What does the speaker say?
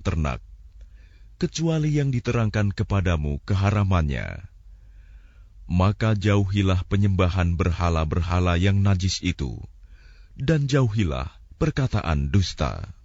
ternak, kecuali yang diterangkan kepadamu keharamannya. Maka jauhilah penyembahan berhala-berhala yang najis itu, dan jauhilah perkataan dusta.